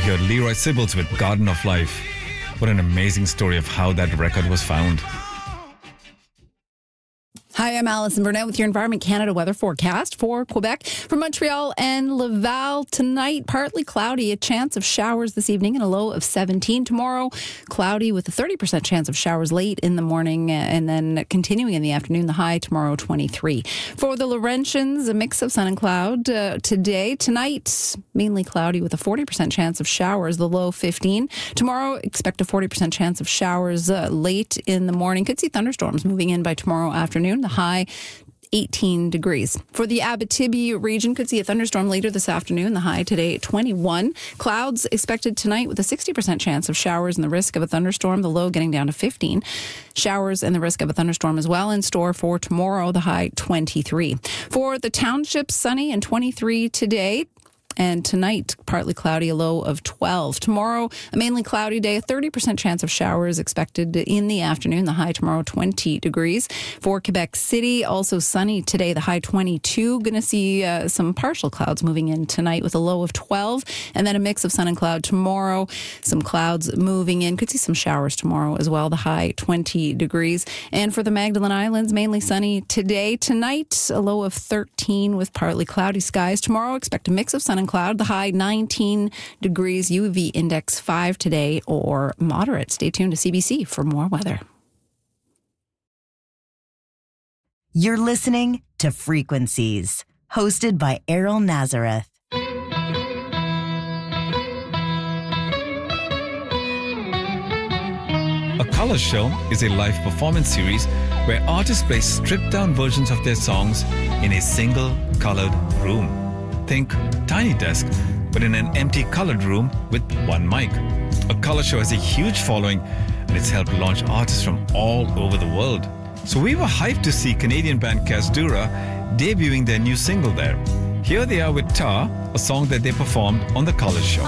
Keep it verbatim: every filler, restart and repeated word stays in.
heard Leroy Sibbles with Garden of Life. What an amazing story of how that record was found. Hi, I'm Alison Burnett with your Environment Canada weather forecast for Quebec. From Montreal and Laval tonight, partly cloudy, a chance of showers this evening and a low of seventeen. Tomorrow, cloudy with a thirty percent chance of showers late in the morning and then continuing in the afternoon, the high tomorrow twenty-three. For the Laurentians, a mix of sun and cloud uh, today. Tonight, mainly cloudy with a forty percent chance of showers, the low fifteen. Tomorrow, expect a forty percent chance of showers uh, late in the morning. Could see thunderstorms moving in by tomorrow afternoon. The high eighteen degrees. For the Abitibi region, could see a thunderstorm later this afternoon. The high today twenty-one. Clouds expected tonight with a sixty percent chance of showers and the risk of a thunderstorm. The low getting down to fifteen. Showers and the risk of a thunderstorm as well in store for tomorrow. The high twenty-three. For the townships, sunny and twenty-three today. And tonight, partly cloudy, a low of twelve. Tomorrow, a mainly cloudy day, a thirty percent chance of showers expected in the afternoon. The high tomorrow, twenty degrees. For Quebec City, also sunny today, the high twenty-two. Going to see uh, some partial clouds moving in tonight with a low of twelve. And then a mix of sun and cloud tomorrow. Some clouds moving in. Could see some showers tomorrow as well. The high twenty degrees. And for the Magdalen Islands, mainly sunny today. Tonight, a low of thirteen with partly cloudy skies. Tomorrow, expect a mix of sun and cloud. The high nineteen degrees, U V index five today or moderate. Stay tuned to C B C for more weather. You're listening to Frequencies, hosted by Errol Nazareth. A Color Show is a live performance series where artists play stripped-down versions of their songs in a single colored room. Think Tiny Desk, but in an empty colored room with one mic. A Color Show has a huge following and it's helped launch artists from all over the world. So we were hyped to see Canadian band Casdura debuting their new single there. Here they are with Tar, a song that they performed on The Color Show.